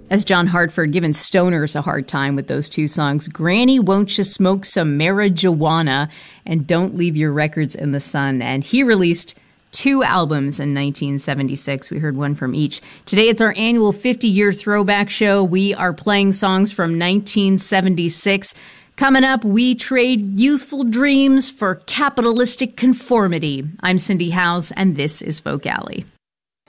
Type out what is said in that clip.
As John Hartford giving stoners a hard time with those two songs, Granny, Won't You Smoke Some Marijuana, and Don't Leave Your Records in the Sun. And he released 2 albums in 1976. We heard one from each. Today it's our annual 50-year throwback show. We are playing songs from 1976. Coming up, we trade youthful dreams for capitalistic conformity. I'm Cindy Howes, and this is Folk Alley.